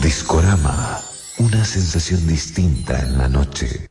Discorama, una sensación distinta en la noche.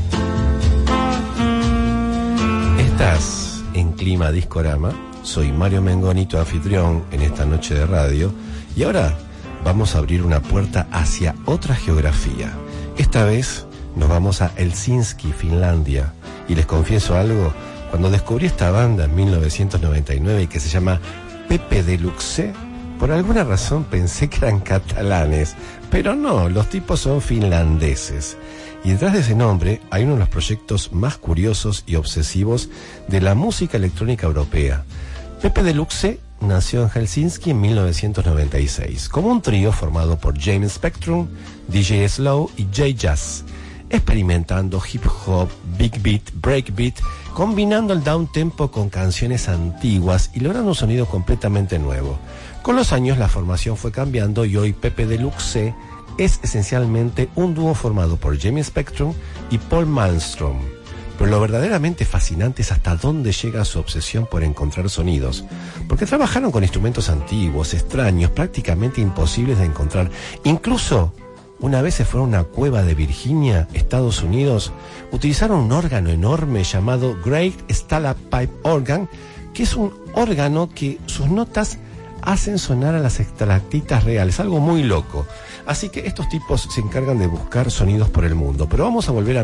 Estás en Clima Discorama, soy Mario Mengoni, tu anfitrión en esta noche de radio, y ahora vamos a abrir una puerta hacia otra geografía. Esta vez nos vamos a Helsinki, Finlandia, y les confieso algo, cuando descubrí esta banda en 1999 que se llama Pepe Deluxe, por alguna razón pensé que eran catalanes, pero no, los tipos son finlandeses. Y detrás de ese nombre hay uno de los proyectos más curiosos y obsesivos de la música electrónica europea. Pepe Deluxe nació en Helsinki en 1996, como un trío formado por James Spectrum, DJ Slow y Jay Jazz, experimentando hip hop, big beat, breakbeat, combinando el downtempo con canciones antiguas y logrando un sonido completamente nuevo. Con los años la formación fue cambiando y hoy Pepe Deluxe es esencialmente un dúo formado por James Spectrum y Paul Malmström. Pero lo verdaderamente fascinante es hasta dónde llega su obsesión por encontrar sonidos, porque trabajaron con instrumentos antiguos, extraños, prácticamente imposibles de encontrar. Incluso una vez se fueron a una cueva de Virginia, Estados Unidos, utilizaron un órgano enorme llamado Great Stalactite Organ, que es un órgano que sus notas hacen sonar a las estalactitas reales, algo muy loco. Así que estos tipos se encargan de buscar sonidos por el mundo. Pero vamos a volver a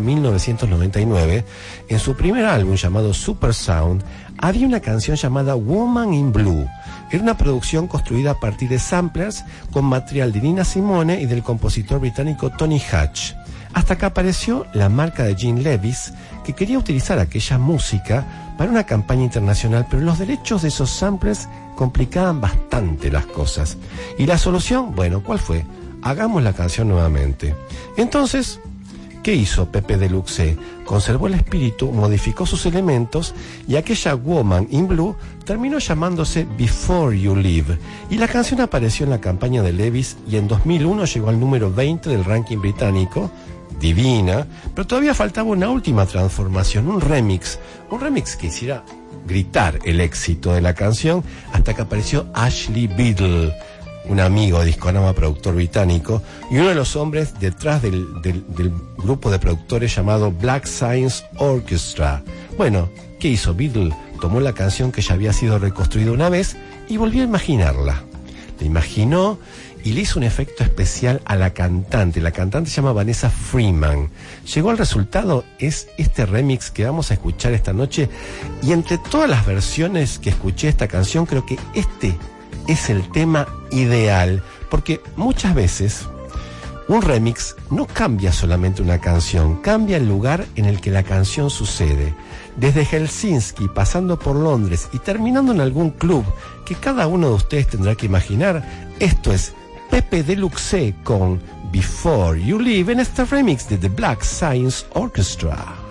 1999. En su primer álbum llamado Super Sound, había una canción llamada Woman in Blue. Era una producción construida a partir de samplers con material de Nina Simone y del compositor británico Tony Hatch. Hasta que apareció la marca de Jean Levis, que quería utilizar aquella música para una campaña internacional, pero los derechos de esos samplers complicaban bastante las cosas. ¿Y la solución? Bueno, ¿cuál fue? Hagamos la canción nuevamente. Entonces, ¿qué hizo Pepe Deluxe? Conservó el espíritu, modificó sus elementos y aquella Woman in Blue terminó llamándose Before You Leave. Y la canción apareció en la campaña de Levis y en 2001 llegó al número 20 del ranking británico. Divina, pero todavía faltaba una última transformación, un remix que hiciera gritar el éxito de la canción, hasta que apareció Ashley Biddle, un amigo de Discorama, productor británico, y uno de los hombres detrás del grupo de productores llamado Black Science Orchestra. Bueno, ¿qué hizo Biddle? Tomó la canción que ya había sido reconstruida una vez y volvió a imaginarla. La imaginó y le hizo un efecto especial a la cantante. La cantante se llama Vanessa Freeman. Llegó al resultado, es este remix que vamos a escuchar esta noche, y entre todas las versiones que escuché de esta canción, creo que este es el tema ideal, porque muchas veces un remix no cambia solamente una canción, cambia el lugar en el que la canción sucede. Desde Helsinki, pasando por Londres y terminando en algún club que cada uno de ustedes tendrá que imaginar, esto es Pepe Deluxe con Before You Leave en este remix de The Black Science Orchestra.